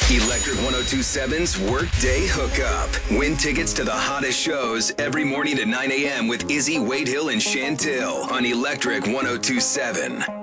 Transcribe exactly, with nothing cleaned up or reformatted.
Electric ten twenty-seven's Workday Hookup. Win tickets to the hottest shows every morning at nine a.m. with Izzy, Wade Hill, and Chantil on Electric ten twenty-seven.